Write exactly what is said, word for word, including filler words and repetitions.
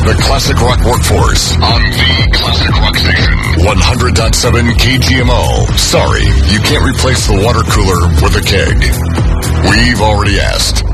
the classic rock workforce on the Classic Rock Station. one hundred point seven K G M O. Sorry, you can't replace the water cooler with a keg. We've already asked.